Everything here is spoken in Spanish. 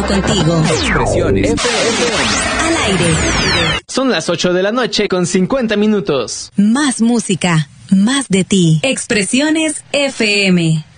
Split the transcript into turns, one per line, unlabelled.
estado contigo.
Expresiones FM.
Al aire.
Son las 8 de la noche con 50 minutos.
Más música, más de ti. Expresiones FM.